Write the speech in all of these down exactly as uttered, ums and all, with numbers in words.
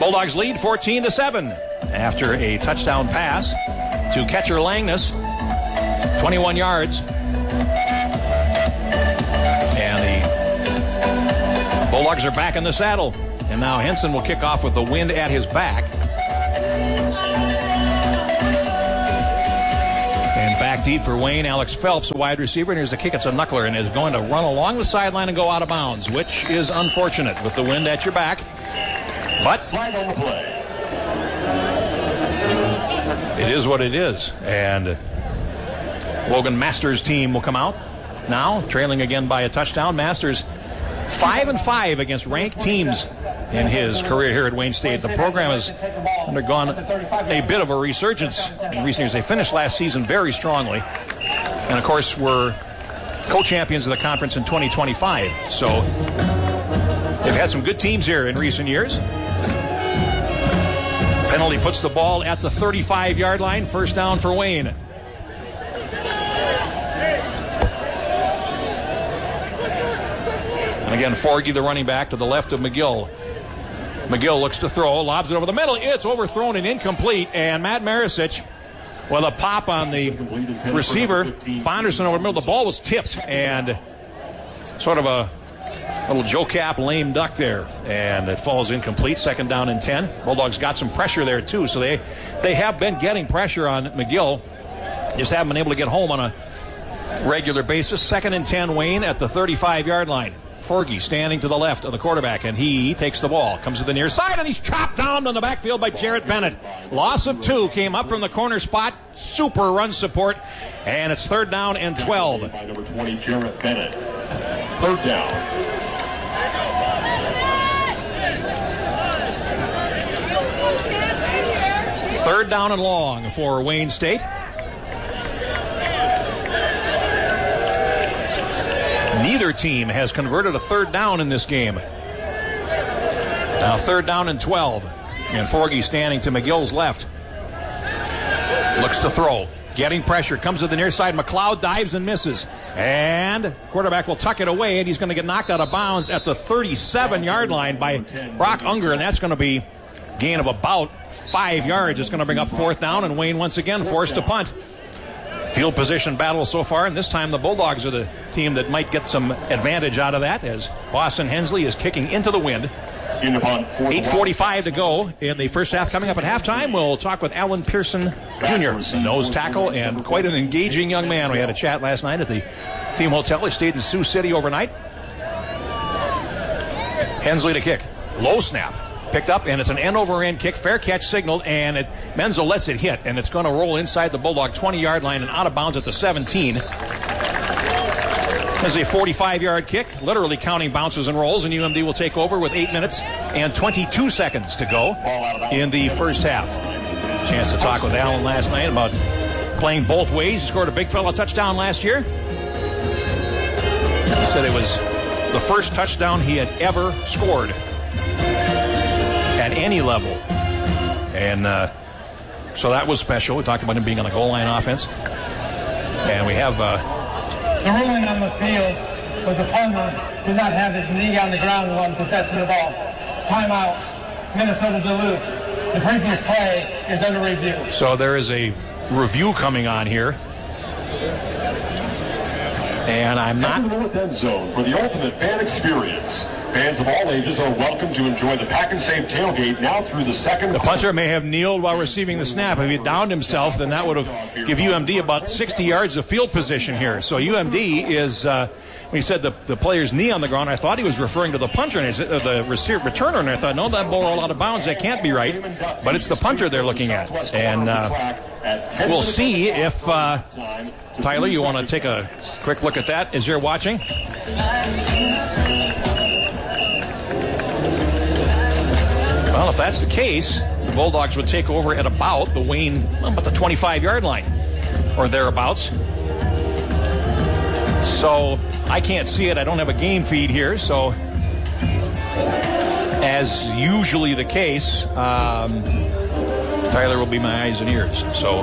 Bulldogs lead fourteen to seven after a touchdown pass to catcher Langness, twenty-one yards. And the Bulldogs are back in the saddle. And now Henson will kick off with the wind at his back. And back deep for Wayne, Alex Phelps, a wide receiver. And here's the kick. It's a knuckler and is going to run along the sideline and go out of bounds, which is unfortunate with the wind at your back. But it is what it is. And Logan Masters' team will come out now, trailing again by a touchdown. Masters five and five against ranked teams in his career here at Wayne State. The program has undergone a bit of a resurgence in recent years. They finished last season very strongly, and of course were co-champions of the conference in twenty twenty-five. So they've had some good teams here in recent years. Penalty puts the ball at the thirty-five-yard line. First down for Wayne. And again, Forgy, the running back, to the left of McGill. McGill looks to throw, lobs it over the middle. It's overthrown and incomplete. And Matt Marisic with a pop on the receiver. Bonderson over the middle. The ball was tipped and sort of a little Joe Cap lame duck there. And it falls incomplete. Second down and ten. Bulldogs got some pressure there, too. So they, they have been getting pressure on McGill. Just haven't been able to get home on a regular basis. Second and ten, Wayne at the thirty-five-yard line. Forgy standing to the left of the quarterback, and he takes the ball. Comes to the near side, and he's chopped down on the backfield by Jarrett Bennett. Loss of two, came up from the corner spot. Super run support, and it's third down and twelve. By number twenty, Jarrett Bennett. Third down. Third down and long for Wayne State. Neither team has converted a third down in this game. Now third down and twelve. And Forgy standing to McGill's left. Looks to throw. Getting pressure. Comes to the near side. McLeod dives and misses. And quarterback will tuck it away, and he's going to get knocked out of bounds at the thirty-seven-yard line by Brock Unger, and that's going to be gain of about five yards. It's going to bring up fourth down, and Wayne once again forced to punt. Field position battle so far, and this time the Bulldogs are the team that might get some advantage out of that as Boston Hensley is kicking into the wind. eight forty-five to go in the first half. Coming up at halftime, we'll talk with Alan Pearson Junior, nose tackle and quite an engaging young man. We had a chat last night at the team hotel. He stayed in Sioux City overnight. Hensley to kick. Low snap. Picked up, and it's an end-over-end kick. Fair catch signaled, and it, Menzel lets it hit, and it's going to roll inside the Bulldog twenty-yard line and out of bounds at the seventeen. This is a forty-five-yard kick, literally counting bounces and rolls, and U M D will take over with eight minutes and twenty-two seconds to go in the first half. Chance to talk with Alan last night about playing both ways. He scored a big fella touchdown last year. He said it was the first touchdown he had ever scored at any level. And uh, so that was special. We talked about him being on the goal line offense. And we have... Uh, the ruling on the field was a punter did not have his knee on the ground while possessing the ball. Timeout, Minnesota Duluth. The previous play is under review. So there is a review coming on here. And I'm not... Enter the North End Zone for the ultimate fan experience. Fans of all ages are welcome to enjoy the Pack and Save tailgate now through the second. The punter may have kneeled while receiving the snap. If he downed himself, then that would have given U M D about sixty yards of field position here. So U M D is, uh, when he said the, the player's knee on the ground, I thought he was referring to the punter, and uh, the receiver, returner, and I thought, no, that ball rolled out of bounds. That can't be right. But it's the punter they're looking at. And uh, we'll see if, uh, Tyler, you want to take a quick look at that as you're watching? Well, if that's the case, the Bulldogs would take over at about the Wayne, about the twenty-five-yard line or thereabouts. So I can't see it. I don't have a game feed here. So as usually the case, um, Tyler will be my eyes and ears. So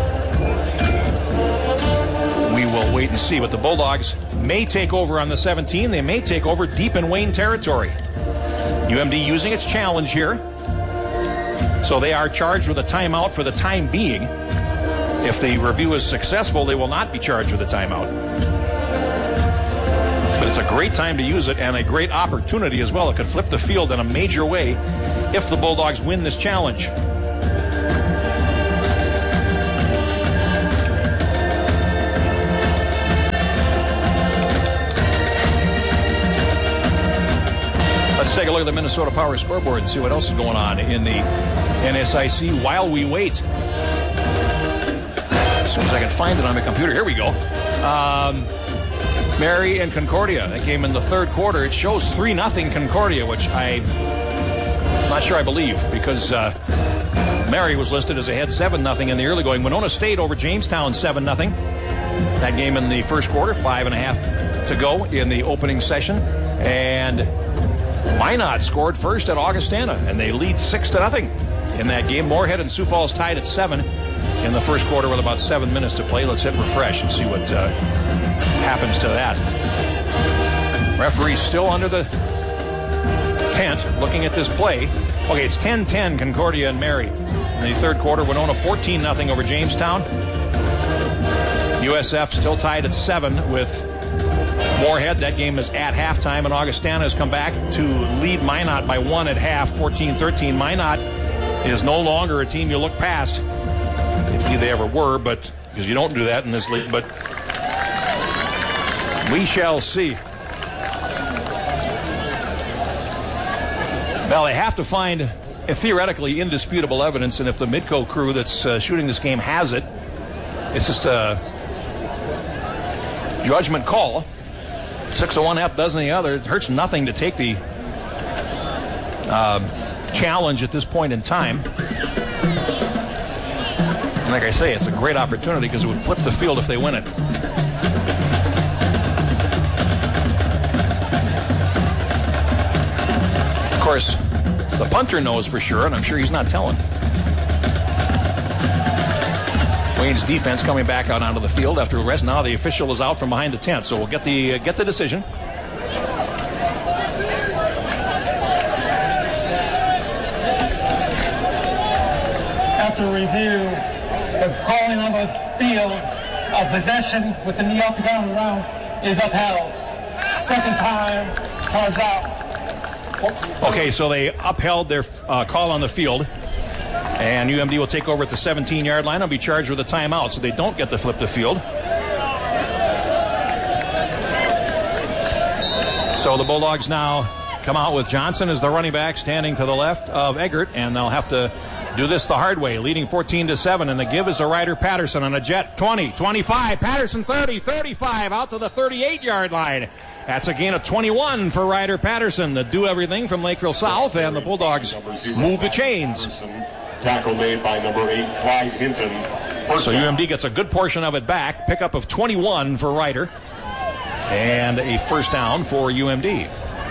we will wait and see. But the Bulldogs may take over on the seventeen. They may take over deep in Wayne territory. U M D using its challenge here. So they are charged with a timeout for the time being. If the review is successful, they will not be charged with a timeout. But it's a great time to use it and a great opportunity as well. It could flip the field in a major way if the Bulldogs win this challenge. Let's take a look at the Minnesota Power scoreboard and see what else is going on in the N S I C while we wait. As soon as I can find it on my computer. Here we go. Um, Mary and Concordia. That game in the third quarter. It shows three nothing Concordia, which I'm not sure I believe, because uh, Mary was listed as ahead seven nothing in the early going. Winona State over Jamestown seven nothing. That game in the first quarter, five and a half to go in the opening session. And Minot scored first at Augustana, and they lead six to nothing in that game. Moorhead and Sioux Falls tied at seven in the first quarter with about seven minutes to play. Let's hit refresh and see what uh, happens to that. Referee's still under the tent looking at this play. Okay, it's ten ten Concordia and Mary. In the third quarter, Winona fourteen nothing over Jamestown. U S F still tied at seven with Moorhead. That game is at halftime, and Augustana has come back to lead Minot by one at half, fourteen thirteen. Minot is no longer a team you look past, if they ever were, but because you don't do that in this league, but we shall see. Well, they have to find a theoretically indisputable evidence, and if the Midco crew that's uh, shooting this game has it, it's just a judgment call. Six of one, half dozen of the other. It hurts nothing to take the uh, challenge at this point in time. And like I say, it's a great opportunity because it would flip the field if they win it. Of course, the punter knows for sure, and I'm sure he's not telling. Wayne's defense coming back out onto the field after the rest. Now the official is out from behind the tent, so we'll get the uh, get the decision. After review, the calling on the field of possession with the knee off the ground around is upheld. Second time, charge out. Okay, so they upheld their uh, call on the field. And U M D will take over at the seventeen-yard line. They'll be charged with a timeout, so they don't get to flip the field. So the Bulldogs now come out with Johnson as the running back, standing to the left of Eggert, and they'll have to do this the hard way, leading fourteen to seven, and the give is to Ryder Patterson on a jet. twenty, twenty-five, Patterson thirty, thirty-five, out to the thirty-eight-yard line. That's a gain of twenty-one for Ryder Patterson to do everything from Lakeville South, and the Bulldogs move the chains. Tackle made by number eight, Clyde Hinton. First so down. U M D gets a good portion of it back. Pickup of twenty-one for Ryder. And a first down for U M D.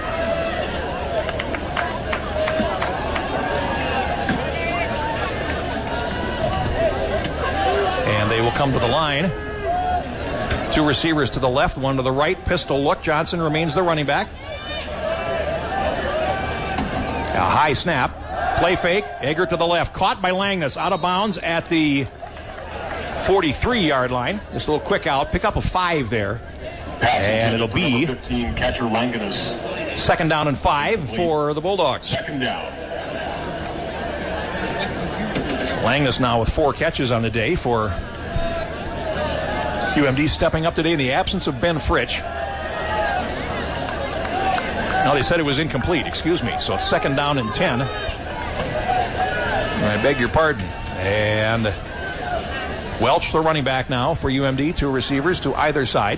And they will come to the line. Two receivers to the left, one to the right. Pistol look. Johnson remains the running back. A high snap. Play fake. Eggert to the left. Caught by Langness. Out of bounds at the forty-three-yard line. Just a little quick out. Pick up a five there. Pass and it'll be fifteen, catcher Langness. Second down and five for the Bulldogs. Second down. Langness now with four catches on the day for U M D, stepping up today in the absence of Ben Fritsch. Now they said it was incomplete. Excuse me. So it's second down and ten. I beg your pardon. And Welch, the running back now for U M D. Two receivers to either side.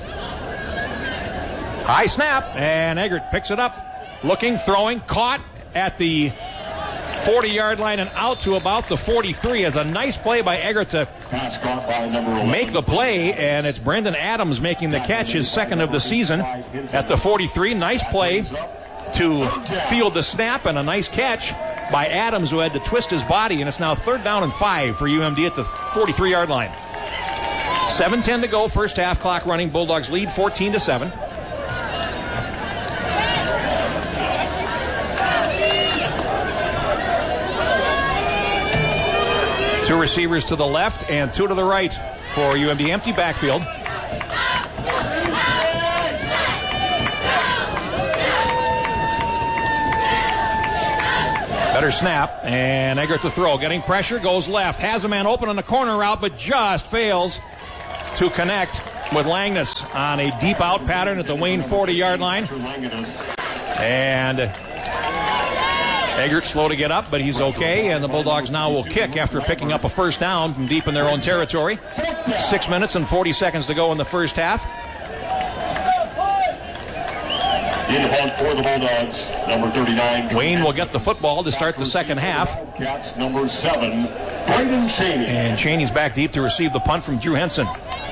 High snap, and Eggert picks it up. Looking, throwing, caught at the forty-yard line and out to about the forty-three. As a nice play by Eggert to make the play, and it's Brendan Adams making the catch, his second of the season at the forty-three. Nice play to field the snap, and a nice catch by Adams, who had to twist his body, and it's now third down and five for U M D at the forty-three-yard line. seven ten to go, first half, clock running. Bulldogs lead fourteen to seven. Two receivers to the left and two to the right for U M D. Empty backfield. Better snap, and Eggert to throw. Getting pressure, goes left. Has a man open on the corner route, but just fails to connect with Langness on a deep out pattern at the Wayne forty-yard line. And Eggert slow to get up, but he's okay, and the Bulldogs now will kick after picking up a first down from deep in their own territory. Six minutes and forty seconds to go in the first half. In hunt for the Bulldogs, number thirty-nine. Wayne will get the football to start the second half. Cats number seven, Braden Cheney. And Cheney's back deep to receive the punt from Drew Henson.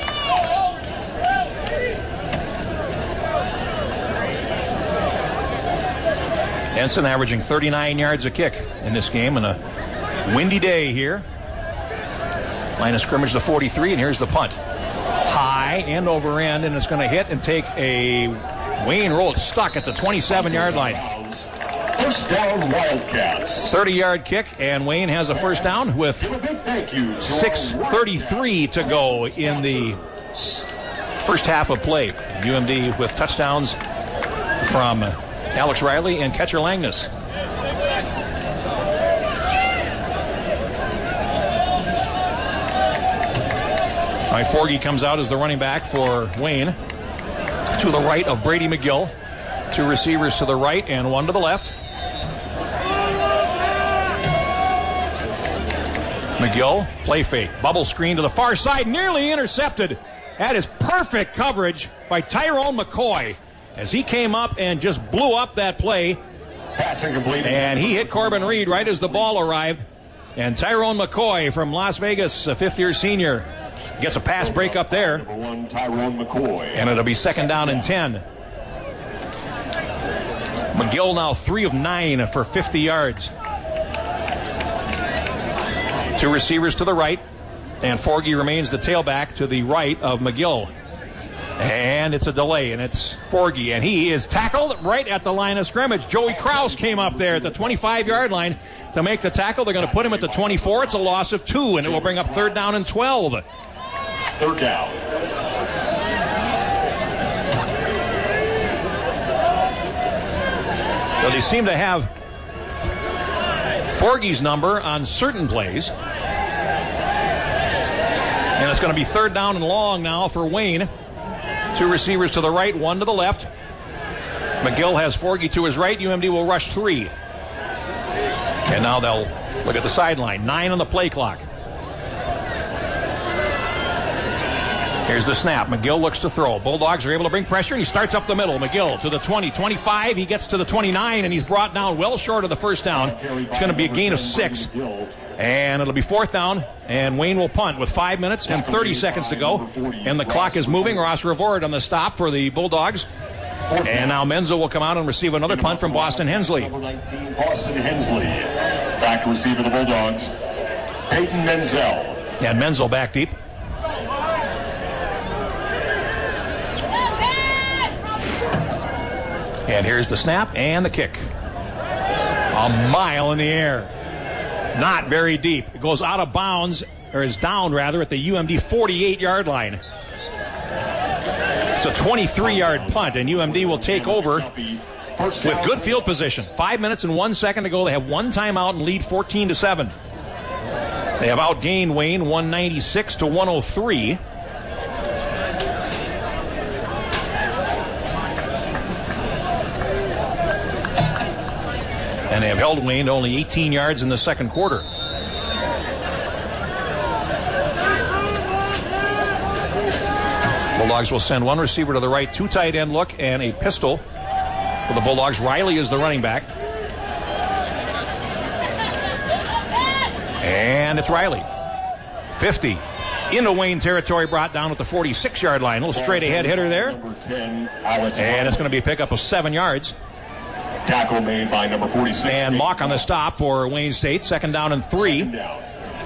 Henson averaging thirty-nine yards a kick in this game in a windy day here. Line of scrimmage to forty-three, and here's the punt. High and over end, and it's going to hit and take a Wayne roll. It's stuck at the twenty-seven-yard line. First down, Wildcats. thirty-yard kick, and Wayne has a first down with six thirty-three to go in the first half of play. U M D with touchdowns from Alex Riley and catcher Langness. All right, Forgy comes out as the running back for Wayne. To the right of Brady McGill. Two receivers to the right and one to the left. McGill, play fake. Bubble screen to the far side, nearly intercepted. That is perfect coverage by Tyrone McCoy as he came up and just blew up that play. Passing complete. And he hit Corbin Reed right as the ball arrived. And Tyrone McCoy from Las Vegas, a fifth-year senior, gets a pass break up there. Number one, Tyrone McCoy. And it'll be second down and ten. McGill now three of nine for fifty yards. Two receivers to the right. And Forgy remains the tailback to the right of McGill. And it's a delay, and it's Forgy. And he is tackled right at the line of scrimmage. Joey Kraus came up there at the twenty-five-yard line to make the tackle. They're going to put him at the twenty-four. It's a loss of two, and it will bring up third down and twelve. Third down. So they seem to have Forgy's number on certain plays. And it's going to be third down and long now for Wayne. Two receivers to the right, one to the left. McGill has Forgy to his right. U M D will rush three. And now they'll look at the sideline. Nine on the play clock. Here's the snap. McGill looks to throw. Bulldogs are able to bring pressure, and he starts up the middle. McGill to the twenty, twenty-five. He gets to the twenty-nine, and he's brought down well short of the first down. It's going to be a gain of six. And it'll be fourth down, and Wayne will punt with five minutes and thirty seconds to go. And the clock is moving. Ross Revord on the stop for the Bulldogs. And now Menzel will come out and receive another punt from Boston Hensley. Number nineteen, Boston Hensley. Back to receive of the Bulldogs, Peyton Menzel. And Menzel back deep. And here's the snap and the kick. A mile in the air. Not very deep. It goes out of bounds, or is down rather, at the U M D forty-eight-yard line. It's a twenty-three-yard punt, and U M D will take over with good field position. Five minutes and one second to go. They have one timeout and lead fourteen to seven. They have outgained Wayne one ninety-six to one oh three. And they have held Wayne to only eighteen yards in the second quarter. Bulldogs will send one receiver to the right, two tight end look, and a pistol for the Bulldogs. Riley is the running back. And it's Riley. fifty. Into Wayne territory, brought down at the forty-six-yard line. A little straight ahead hitter there. And it's going to be a pickup of seven yards. Tackle made by number forty-six. And Mock on the stop for Wayne State. Second down and three. Second down.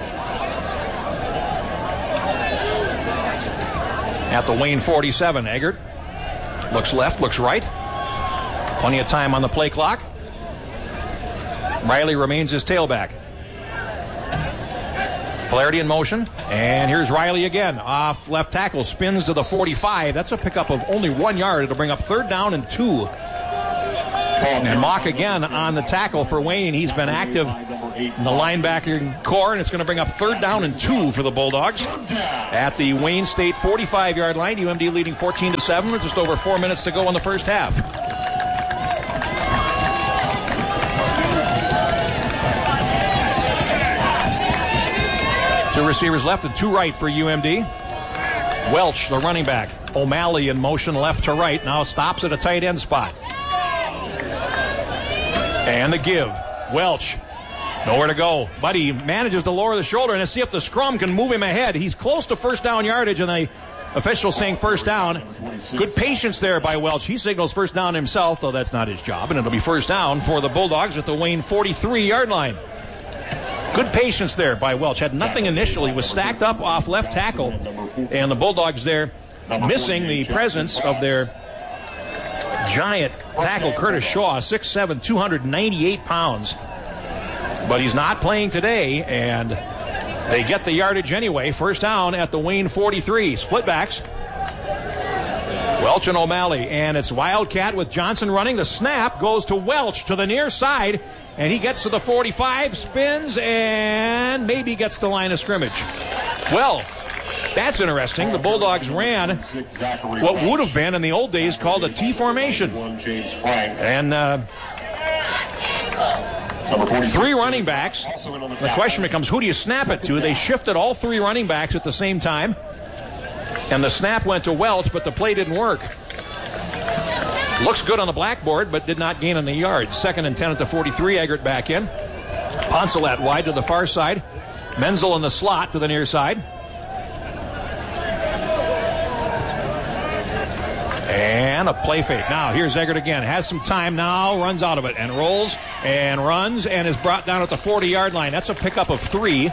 At the Wayne forty-seven, Eggert looks left, looks right. Plenty of time on the play clock. Riley remains his tailback. Flaherty in motion. And here's Riley again. Off left tackle. Spins to the forty-five. That's a pickup of only one yard. It'll bring up third down and two. And Mock again on the tackle for Wayne. He's been active in the linebacker core, and it's going to bring up third down and two for the Bulldogs at the Wayne State forty-five-yard line. U M D leading fourteen to seven with just over four minutes to go in the first half. Two receivers left and two right for U M D. Welch, the running back. O'Malley in motion left to right. Now stops at a tight end spot. And the give. Welch. Nowhere to go. But he manages to lower the shoulder and to see if the scrum can move him ahead. He's close to first down yardage, and the official saying first down. Good patience there by Welch. He signals first down himself, though that's not his job. And it'll be first down for the Bulldogs at the Wayne forty-three-yard line. Good patience there by Welch. Had nothing initially. Was stacked up off left tackle. And the Bulldogs there missing the presence of their giant tackle, Curtis Shaw, six seven, two hundred ninety-eight pounds. But he's not playing today, and they get the yardage anyway. First down at the Wayne forty-three. Split backs. Welch and O'Malley, and it's Wildcat with Johnson running. The snap goes to Welch to the near side, and he gets to the forty-five, spins, and maybe gets the line of scrimmage. Well, that's interesting. The Bulldogs ran what would have been in the old days called a T formation. And uh, three running backs. The question becomes, who do you snap it to? They shifted all three running backs at the same time. And the snap went to Welch, but the play didn't work. Looks good on the blackboard, but did not gain on the yards. Second and ten at the forty-three. Eggert back in. Poncelat wide to the far side. Menzel in the slot to the near side. And a play fake. Now, here's Eggert again. Has some time now. Runs out of it and rolls and runs and is brought down at the forty-yard line. That's a pickup of three.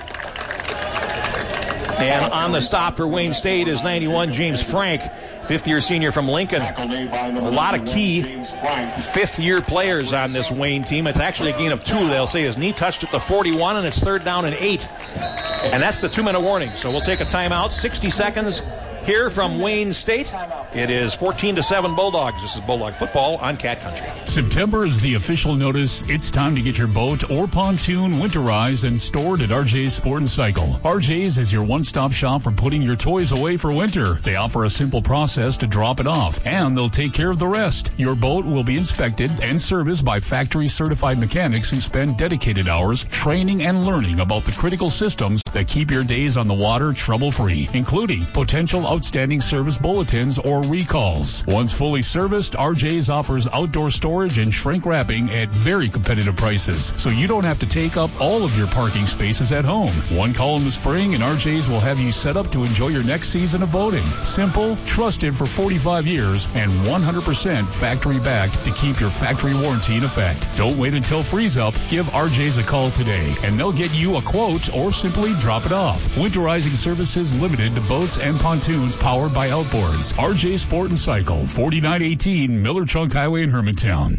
And on the stop for Wayne State is ninety-one, James Frank, fifth-year senior from Lincoln. A lot of key fifth-year players on this Wayne team. It's actually a gain of two. They'll say his knee touched at the forty-one, and it's third down and eight. And that's the two-minute warning. So we'll take a timeout. sixty seconds here from Wayne State. It is fourteen to seven Bulldogs. This is Bulldog football on Cat Country. September is the official notice. It's time to get your boat or pontoon winterized and stored at R J's Sport and Cycle. R J's is your one-stop shop for putting your toys away for winter. They offer a simple process to drop it off, and they'll take care of the rest. Your boat will be inspected and serviced by factory-certified mechanics who spend dedicated hours training and learning about the critical systems that keep your days on the water trouble-free, including potential outstanding service bulletins or recalls. Once fully serviced, R J's offers outdoor storage and shrink wrapping at very competitive prices, so you don't have to take up all of your parking spaces at home. One call in the spring and R J's will have you set up to enjoy your next season of boating. Simple, trusted for forty-five years, and one hundred percent factory backed to keep your factory warranty in effect. Don't wait until freeze up. Give R J's a call today, and they'll get you a quote or simply drop it off. Winterizing services limited to boats and pontoons powered by outboards. R J Sport and Cycle, forty-nine eighteen Miller Trunk Highway in Hermantown.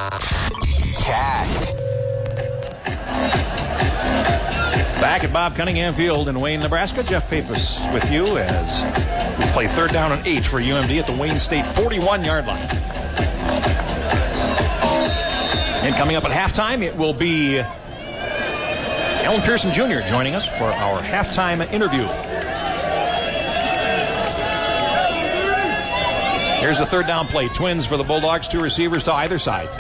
Cat. Back at Bob Cunningham Field in Wayne, Nebraska. Jeff Pappas with you as we play third down and eight for U M D at the Wayne State forty-one-yard line. And coming up at halftime, it will be Alan Pearson Junior joining us for our halftime interview. Here's the third down play. Twins for the Bulldogs, two receivers to either side.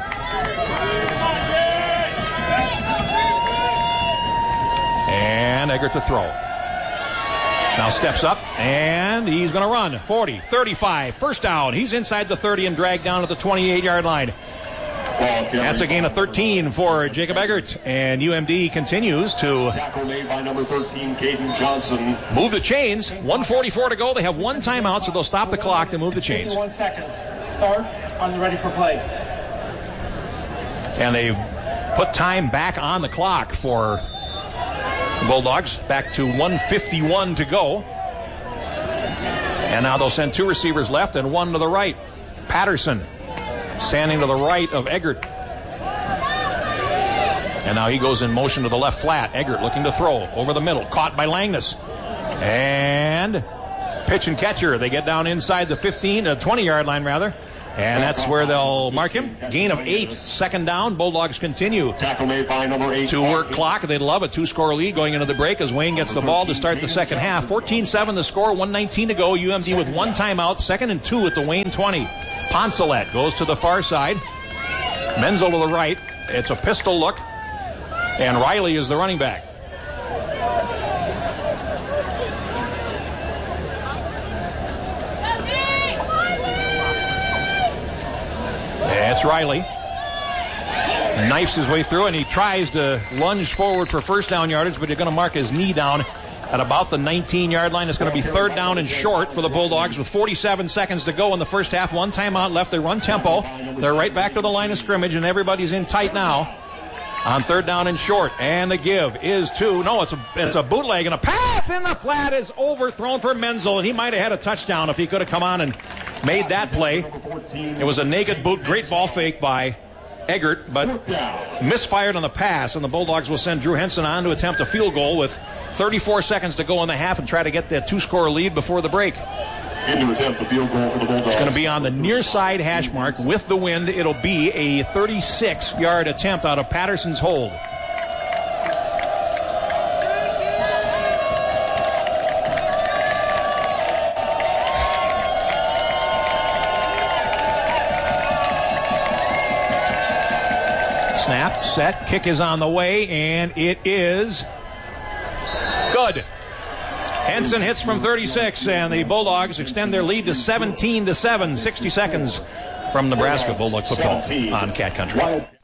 And Eggert to throw. Now steps up, and he's going to run. forty, thirty-five, first down. He's inside the thirty and dragged down at the twenty-eight-yard line. That's a gain of thirteen for Jacob Eggert, and U M D continues to Tackle made by number thirteen, Caden Johnson. Move the chains. one forty-four to go. They have one timeout, so they'll stop the clock to move the chains. fifty-one seconds. Start on the ready for play. And they put time back on the clock for the Bulldogs. Back to one fifty-one to go. And now they'll send two receivers left and one to the right. Patterson standing to the right of Eggert. And now he goes in motion to the left flat. Eggert looking to throw over the middle. Caught by Langness. And pitch and catcher. They get down inside the fifteen, uh, twenty-yard line, rather. And that's where they'll mark him. Gain of eight. Second down. Bulldogs continue to work clock. They'd love a two-score lead going into the break as Wayne gets the ball to start the second half. fourteen seven the score. one nineteen to go. U M D with one timeout. Second and two at the Wayne twenty. Poncelet goes to the far side. Menzel to the right. It's a pistol look. And Riley is the running back. That's Riley. Knifes his way through, and he tries to lunge forward for first down yardage, but they're going to mark his knee down at about the nineteen-yard line. It's going to be third down and short for the Bulldogs with forty-seven seconds to go in the first half. One timeout left. They run tempo. They're right back to the line of scrimmage, and everybody's in tight now on third down and short. And the give is to, no, it's a, it's a bootleg, and a pass in the flat is overthrown for Menzel, and he might have had a touchdown if he could have come on and made that play. It was a naked boot. Great ball fake by Eggert, but misfired on the pass, and the Bulldogs will send Drew Henson on to attempt a field goal with thirty-four seconds to go in the half and try to get that two-score lead before the break. In to attempt the field goal for the Bulldogs. It's going to be on the near side hash mark. With the wind, it'll be a thirty-six-yard attempt out of Patterson's hold. Snap, set, kick is on the way, and it is good. Henson hits from thirty-six, and the Bulldogs extend their lead to seventeen to seven. sixty seconds from Nebraska. Bulldog football on Cat Country.